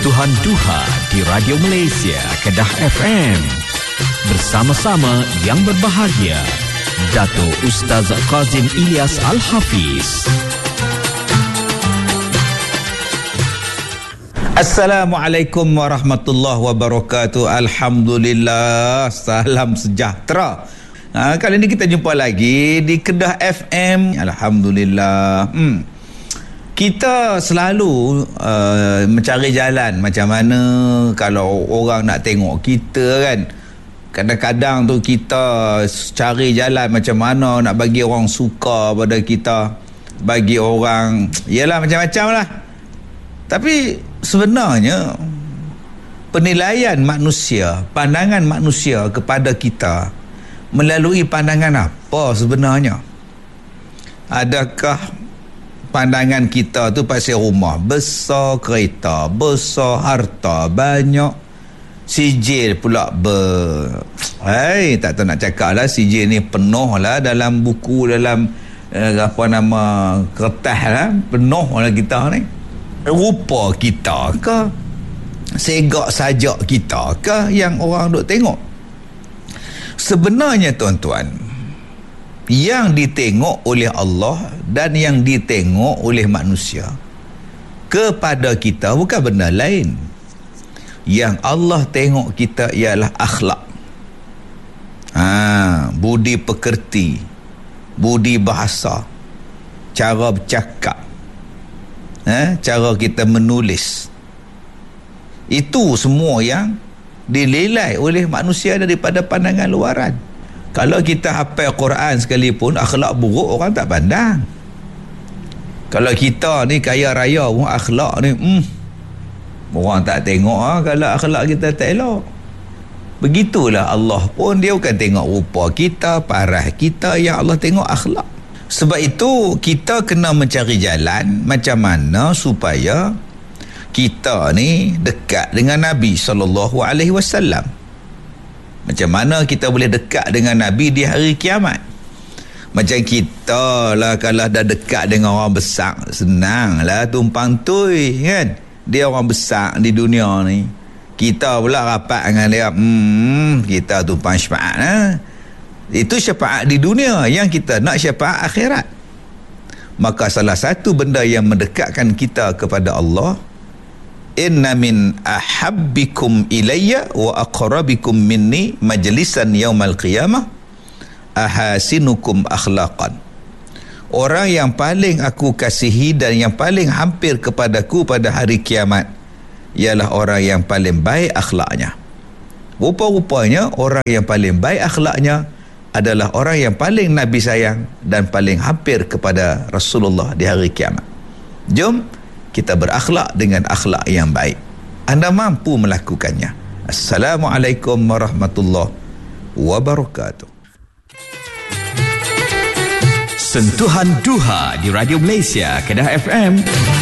Sentuhan Duha di Radio Malaysia, Kedah FM. Bersama-sama yang berbahagia, Dato' Ustaz Kazim Ilyas Al-Hafiz. Assalamualaikum warahmatullahi wabarakatuh. Alhamdulillah, salam sejahtera. Kali ini kita jumpa lagi di Kedah FM. Alhamdulillah. Kita selalu mencari jalan macam mana kalau orang nak tengok kita kan. Kadang-kadang tu kita cari jalan macam mana nak bagi orang suka pada kita, bagi orang yalah macam-macam lah. Tapi sebenarnya penilaian manusia, pandangan manusia kepada kita melalui pandangan apa sebenarnya? Adakah pandangan kita tu pasal rumah besar, kereta besar, harta banyak, sijil pula tak tahu nak cakap lah, sijil ni penuh lah dalam buku, dalam kertas lah, penuh lah kita ni. Rupa kita ke, segak sajak kita ke yang orang duk tengok? Sebenarnya tuan-tuan, yang ditengok oleh Allah dan yang ditengok oleh manusia kepada kita bukan benda lain. Yang Allah tengok kita ialah akhlak, budi pekerti, budi bahasa, cara bercakap, cara kita menulis. Itu semua yang dinilai oleh manusia daripada pandangan luaran. Kalau kita hafal Quran sekalipun, akhlak buruk orang tak pandang. Kalau kita ni kaya raya pun akhlak ni orang tak tengok kalau akhlak kita tak elok. Begitulah Allah pun, dia bukan tengok rupa kita, paras kita, yang Allah tengok akhlak. Sebab itu kita kena mencari jalan macam mana supaya kita ni dekat dengan Nabi SAW. Macam mana kita boleh dekat dengan Nabi di hari kiamat? Macam kita lah, kalau dah dekat dengan orang besar, senang lah tumpang tui kan. Dia orang besar di dunia ni, kita pula rapat dengan dia, kita tumpang syafaat lah. Itu syafaat di dunia, yang kita nak syafaat akhirat. Maka salah satu benda yang mendekatkan kita kepada Allah, inna min ahabbikum ilayya wa aqrabikum minni majlisan yaumal qiyamah ahasinukum akhlaqan. Orang yang paling aku kasihi dan yang paling hampir kepadaku pada hari kiamat ialah orang yang paling baik akhlaknya. Rupa-rupanya orang yang paling baik akhlaknya adalah orang yang paling Nabi sayang dan paling hampir kepada Rasulullah di hari kiamat. Jom kita berakhlak dengan akhlak yang baik. Anda mampu melakukannya. Assalamualaikum warahmatullahi wabarakatuh. Sentuhan Duha di Radio Malaysia, Kedah FM.